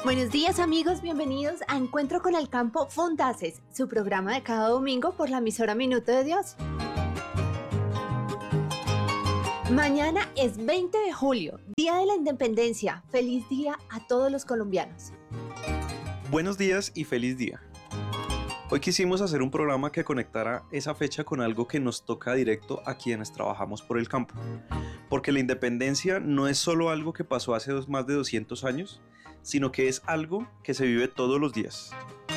Buenos días amigos, bienvenidos a Encuentro con el Campo Fontaces, su programa de cada domingo por la emisora Minuto de Dios. Mañana es 20 de julio, Día de la Independencia. Feliz día a todos los colombianos. Buenos días y feliz día. Hoy quisimos hacer un programa que conectara esa fecha con algo que nos toca directo a quienes trabajamos por el campo. Porque la independencia no es solo algo que pasó hace más de 200 años, sino que es algo que se vive todos los días.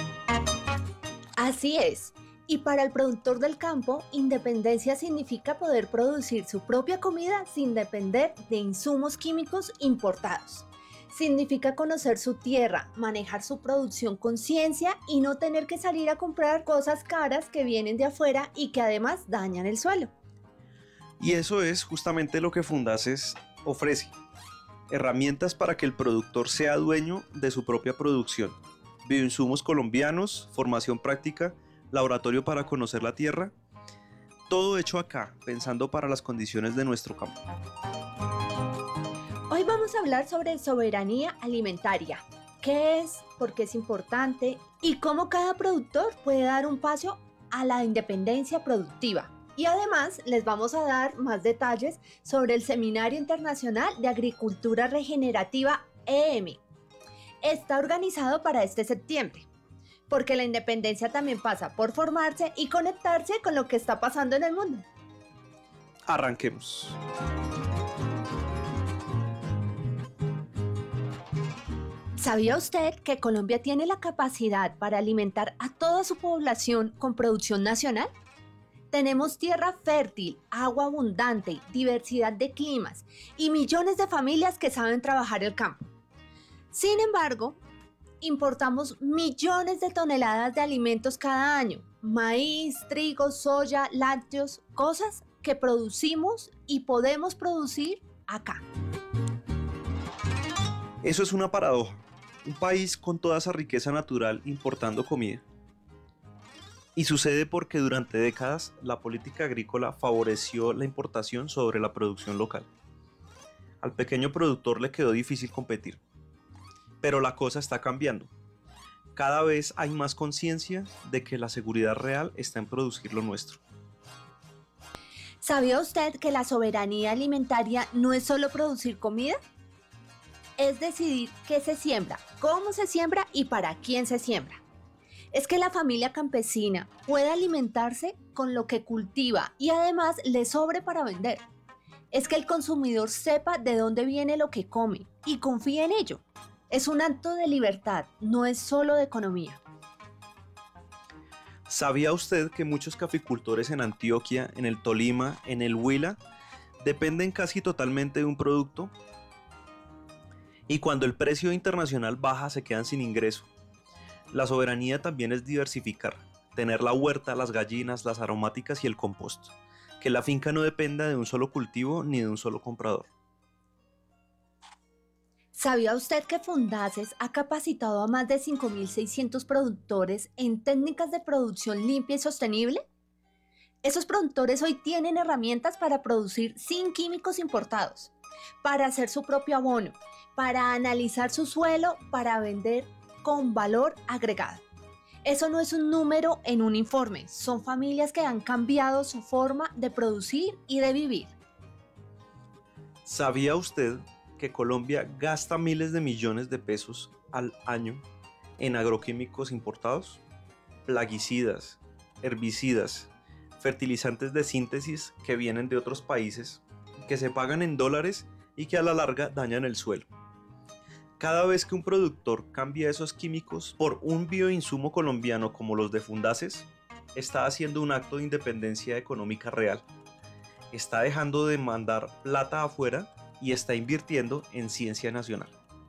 Así es. Y para el productor del campo, independencia significa poder producir su propia comida sin depender de insumos químicos importados. Significa conocer su tierra, manejar su producción con ciencia y no tener que salir a comprar cosas caras que vienen de afuera y que además dañan el suelo. Y eso es justamente lo que Fundaces ofrece. Herramientas para que el productor sea dueño de su propia producción. Bioinsumos colombianos, formación práctica, laboratorio para conocer la tierra. Todo hecho acá, pensando para las condiciones de nuestro campo. Hoy vamos a hablar sobre soberanía alimentaria. ¿Qué es? ¿Por qué es importante? Y cómo cada productor puede dar un paso a la independencia productiva. Y además les vamos a dar más detalles sobre el Seminario Internacional de Agricultura Regenerativa EM. Está organizado para este septiembre, porque la independencia también pasa por formarse y conectarse con lo que está pasando en el mundo. Arranquemos. ¿Sabía usted que Colombia tiene la capacidad para alimentar a toda su población con producción nacional? Tenemos tierra fértil, agua abundante, diversidad de climas y millones de familias que saben trabajar el campo. Sin embargo, importamos millones de toneladas de alimentos cada año: maíz, trigo, soya, lácteos, cosas que producimos y podemos producir acá. Eso es una paradoja. Un país con toda esa riqueza natural importando comida. Y sucede porque durante décadas la política agrícola favoreció la importación sobre la producción local. Al pequeño productor le quedó difícil competir. Pero la cosa está cambiando. Cada vez hay más conciencia de que la seguridad real está en producir lo nuestro. ¿Sabía usted que la soberanía alimentaria no es solo producir comida? Es decidir qué se siembra, cómo se siembra y para quién se siembra. Es que la familia campesina puede alimentarse con lo que cultiva y además le sobre para vender. Es que el consumidor sepa de dónde viene lo que come y confíe en ello. Es un acto de libertad, no es solo de economía. ¿Sabía usted que muchos caficultores en Antioquia, en el Tolima, en el Huila, dependen casi totalmente de un producto? Y cuando el precio internacional baja se quedan sin ingreso. La soberanía también es diversificar, tener la huerta, las gallinas, las aromáticas y el compost. Que la finca no dependa de un solo cultivo ni de un solo comprador. ¿Sabía usted que Fundaces ha capacitado a más de 5.600 productores en técnicas de producción limpia y sostenible? Esos productores hoy tienen herramientas para producir sin químicos importados, para hacer su propio abono, para analizar su suelo, para vender con valor agregado. Eso no es un número en un informe, son familias que han cambiado su forma de producir y de vivir. ¿Sabía usted que Colombia gasta miles de millones de pesos al año en agroquímicos importados? Plaguicidas, herbicidas, fertilizantes de síntesis que vienen de otros países, que se pagan en dólares y que a la larga dañan el suelo. Cada vez que un productor cambia esos químicos por un bioinsumo colombiano como los de Fundaces, está haciendo un acto de independencia económica real. Está dejando de mandar plata afuera y está invirtiendo en ciencia nacional.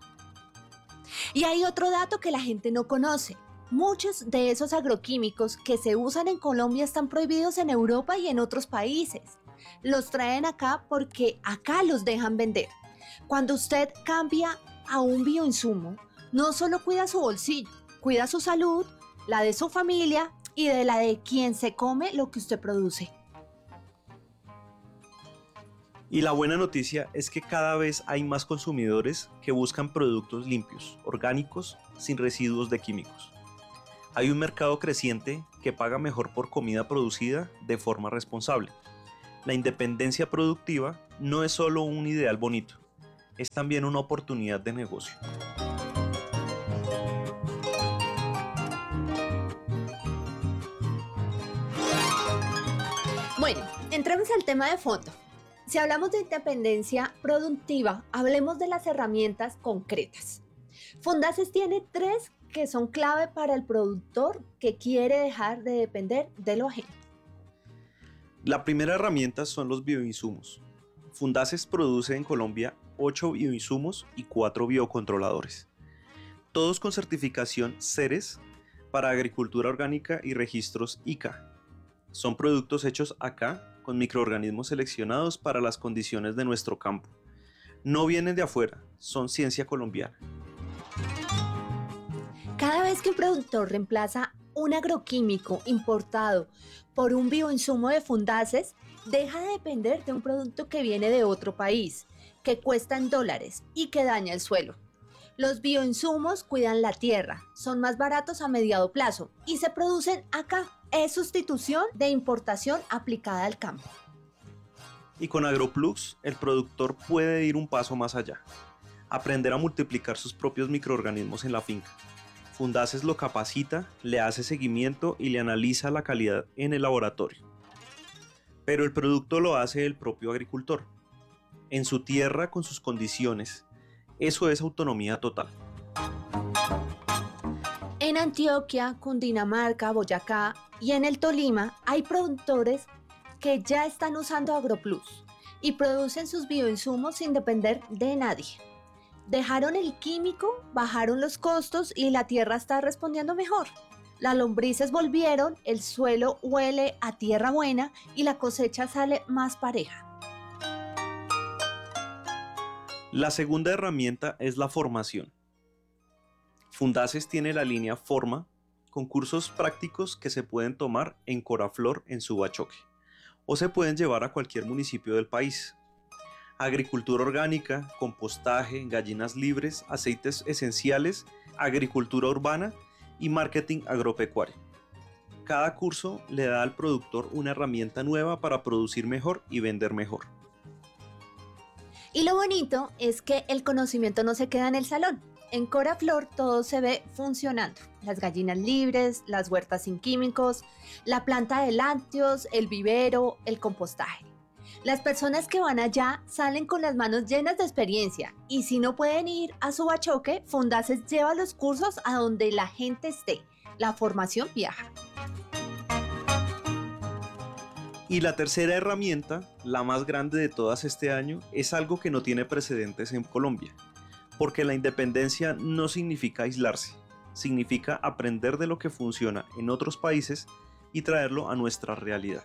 Y hay otro dato que la gente no conoce. Muchos de esos agroquímicos que se usan en Colombia están prohibidos en Europa y en otros países. Los traen acá porque acá los dejan vender. Cuando usted cambia a un bioinsumo, no solo cuida su bolsillo, cuida su salud, la de su familia y de la de quien se come lo que usted produce. Y la buena noticia es que cada vez hay más consumidores que buscan productos limpios, orgánicos, sin residuos de químicos. Hay un mercado creciente que paga mejor por comida producida de forma responsable. La independencia productiva no es solo un ideal bonito, es también una oportunidad de negocio. Bueno, entremos al tema de fondo. Si hablamos de independencia productiva, hablemos de las herramientas concretas. Fundaces tiene 3 que son clave para el productor que quiere dejar de depender de lo ajeno. La primera herramienta son los bioinsumos. Fundaces produce en Colombia 8 bioinsumos y 4 biocontroladores, todos con certificación CERES para agricultura orgánica y registros ICA. Son productos hechos acá con microorganismos seleccionados para las condiciones de nuestro campo. No vienen de afuera, son ciencia colombiana. Cada vez que un productor reemplaza un agroquímico importado por un bioinsumo de Fundaces, deja de depender de un producto que viene de otro país, que cuesta en dólares y que daña el suelo. Los bioinsumos cuidan la tierra, son más baratos a mediano plazo y se producen acá. Es sustitución de importación aplicada al campo. Y con AgroPlus, el productor puede ir un paso más allá, aprender a multiplicar sus propios microorganismos en la finca. Fundaces lo capacita, le hace seguimiento y le analiza la calidad en el laboratorio. Pero el producto lo hace el propio agricultor, en su tierra con sus condiciones. Eso es autonomía total. En Antioquia, Cundinamarca, Boyacá y en el Tolima hay productores que ya están usando AgroPlus y producen sus bioinsumos sin depender de nadie. Dejaron el químico, bajaron los costos y la tierra está respondiendo mejor. Las lombrices volvieron, el suelo huele a tierra buena y la cosecha sale más pareja. La segunda herramienta es la formación. Fundaces tiene la línea Forma, con cursos prácticos que se pueden tomar en Coraflor en Subachoque, o se pueden llevar a cualquier municipio del país. Agricultura orgánica, compostaje, gallinas libres, aceites esenciales, agricultura urbana y marketing agropecuario. Cada curso le da al productor una herramienta nueva para producir mejor y vender mejor. Y lo bonito es que el conocimiento no se queda en el salón. En Coraflor todo se ve funcionando. Las gallinas libres, las huertas sin químicos, la planta de lácteos, el vivero, el compostaje. Las personas que van allá salen con las manos llenas de experiencia y si no pueden ir a Subachoque, Fundaces lleva los cursos a donde la gente esté. La formación viaja. Y la tercera herramienta, la más grande de todas este año, es algo que no tiene precedentes en Colombia. Porque la independencia no significa aislarse, significa aprender de lo que funciona en otros países y traerlo a nuestra realidad.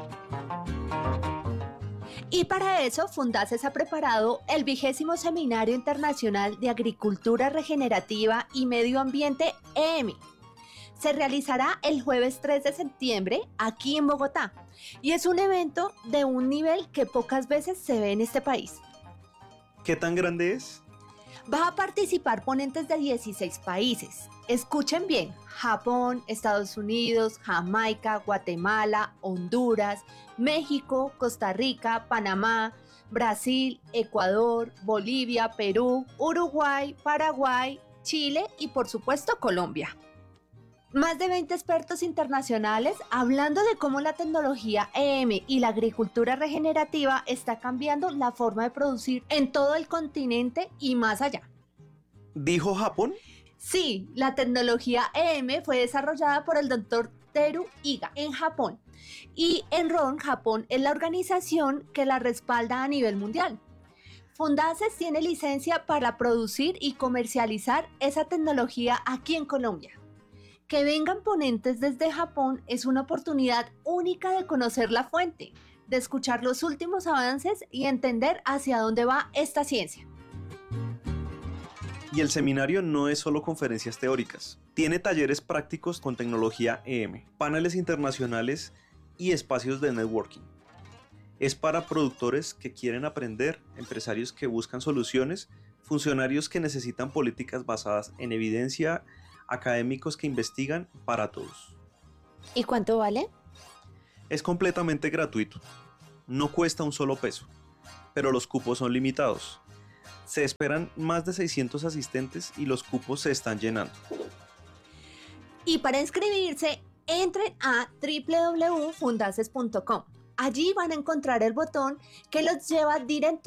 Y para eso, Fundaces ha preparado el 20º Seminario Internacional de Agricultura Regenerativa y Medio Ambiente EMI. Se realizará el jueves 3 de septiembre aquí en Bogotá y es un evento de un nivel que pocas veces se ve en este país. ¿Qué tan grande es? Va a participar ponentes de 16 países. Escuchen bien: Japón, Estados Unidos, Jamaica, Guatemala, Honduras, México, Costa Rica, Panamá, Brasil, Ecuador, Bolivia, Perú, Uruguay, Paraguay, Chile y por supuesto Colombia. Más de 20 expertos internacionales hablando de cómo la tecnología EM y la agricultura regenerativa está cambiando la forma de producir en todo el continente y más allá. ¿Dijo Japón? Sí, la tecnología EM fue desarrollada por el Dr. Teru Iga en Japón y Enron Japón es la organización que la respalda a nivel mundial. Fundaces tiene licencia para producir y comercializar esa tecnología aquí en Colombia. Que vengan ponentes desde Japón es una oportunidad única de conocer la fuente, de escuchar los últimos avances y entender hacia dónde va esta ciencia. Y el seminario no es solo conferencias teóricas, tiene talleres prácticos con tecnología EM, paneles internacionales y espacios de networking. Es para productores que quieren aprender, empresarios que buscan soluciones, funcionarios que necesitan políticas basadas en evidencia, académicos que investigan, para todos. ¿Y cuánto vale? Es completamente gratuito. No cuesta un solo peso, pero los cupos son limitados. Se esperan más de 600 asistentes y los cupos se están llenando. Y para inscribirse, entren a www.fundaces.com. Allí van a encontrar el botón que los lleva directo